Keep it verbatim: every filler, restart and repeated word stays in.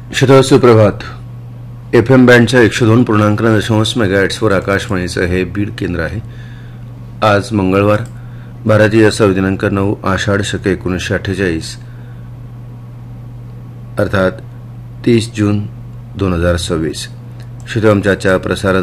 श्रोता सुप्रभात. F M बँडच्या एकशे दोन पूर्णांक दशांश मेगाहर्ट्झवर आकाशवाणीचं हे बीड केंद्र आहे. आज मंगळवार, भारतीय असा दिनांक नऊ आषाढ शक एकोणीसशे अठ्ठेचाळीस अर्थात तीस जून दोन हजार सव्वीस. श्रोता आमच्या प्रसारण